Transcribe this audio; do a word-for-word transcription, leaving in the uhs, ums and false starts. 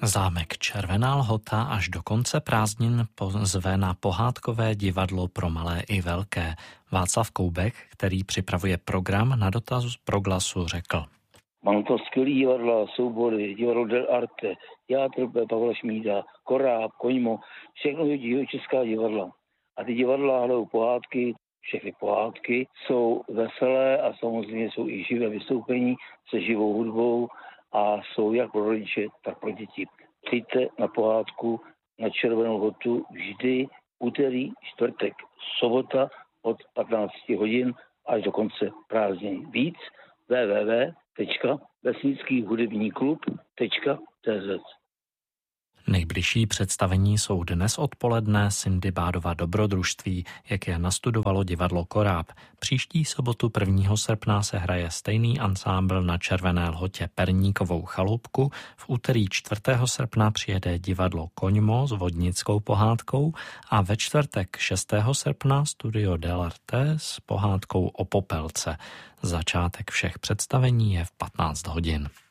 Zámek Červená Lhota až do konce prázdnin zve na pohádkové divadlo pro malé i velké. Václav Koubek, který připravuje program na dotaz Proglasu, řekl. Mám to skvělý divadla, soubory, divadlo Del Arte, Teatr Pavla Šmída, Koráb, Koňmo, všechno je česká divadla. A ty divadla hrajou pohádky, všechny pohádky jsou veselé a samozřejmě jsou i živé vystoupení se živou hudbou a jsou jak pro rodiče, tak pro děti. Přijďte na pohádku na Červenou Lhotu vždy úterý, čtvrtek, sobota od patnáct hodin až do konce prázdnin. Víc w w w tečka vesnický hudební klub tečka c z. Nejbližší představení jsou dnes odpoledne Sindibádova dobrodružství, jak je nastudovalo divadlo Koráb. Příští sobotu prvního srpna se hraje stejný ansámbl na Červené Lhotě Perníkovou chalupku. V úterý čtvrtého srpna přijede divadlo Koňmo s vodnickou pohádkou a ve čtvrtek šestého srpna studio Del Arte s pohádkou o Popelce. Začátek všech představení je v patnáct hodin.